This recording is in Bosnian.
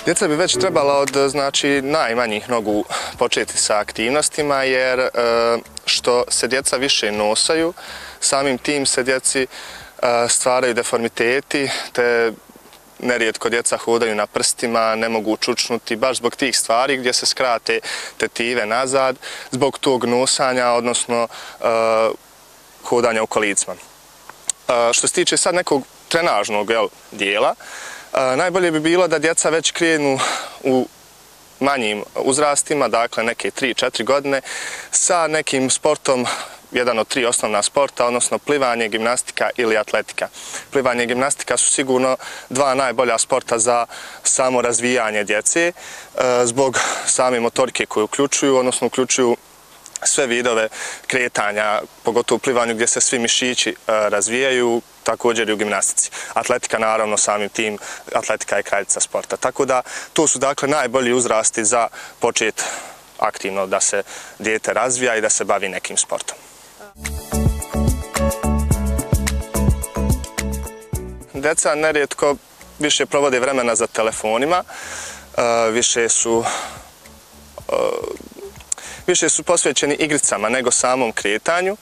Djeca bi već trebala od najmanjih nogu početi sa aktivnostima jer što se djeca više nosaju, samim tim se djeci stvaraju deformiteti te nerijetko djeca hodaju na prstima, ne mogu čučnuti baš zbog tih stvari gdje se skrate tetive nazad, zbog tog nosanja, odnosno hodanja u kolicima. Što se tiče sad nekog trenažnog dijela, najbolje bi bilo da djeca već krenu u manjim uzrastima, dakle neke 3-4 godine, sa nekim sportom, jedan od 3 osnovna sporta, odnosno plivanje, gimnastika ili atletika. Plivanje i gimnastika su sigurno 2 najbolja sporta za samo razvijanje djece, zbog same motorike koju uključuju, odnosno uključuju sve vidove kretanja, pogotovo u plivanju gdje se svi mišići razvijaju, također i u gimnastici. Atletika, naravno, samim tim, atletika je kraljica sporta. Tako da, to su dakle najbolji uzrasti za počet aktivno da se dijete razvija i da se bavi nekim sportom. Djeca nerijetko više provode vremena za telefonima, više su posvećeni igricama nego samom kretanju.